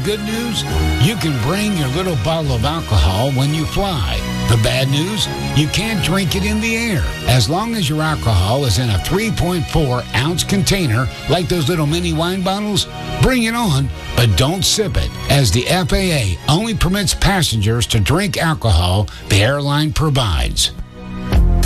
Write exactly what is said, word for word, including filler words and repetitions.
good news? You can bring your little bottle of alcohol when you fly. The bad news? You can't drink it in the air. As long as your alcohol is in a three point four ounce container, like those little mini wine bottles, bring it on, but don't sip it, as the F A A only permits passengers to drink alcohol the airline provides.